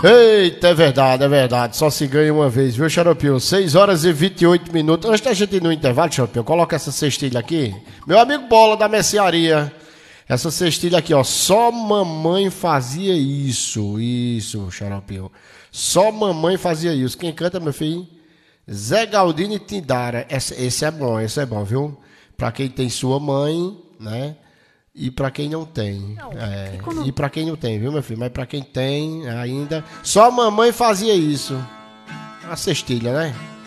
Eita, é verdade. Só se ganha uma vez, viu, Xaropinho? 6 horas e 28 minutos. Antes da gente ir no intervalo, Xaropinho, coloca essa cestilha aqui. Meu amigo Bola da Mercearia. Essa cestilha aqui, ó. Só mamãe fazia isso. Isso, Xaropinho. Só mamãe fazia isso. Quem canta, meu filho? Zé Galdino e Tindara. Esse é bom, viu? Pra quem tem sua mãe, né? E pra quem não tem. E pra quem não tem, viu, meu filho? Mas pra quem tem ainda. Só a mamãe fazia isso. A cestilha, né?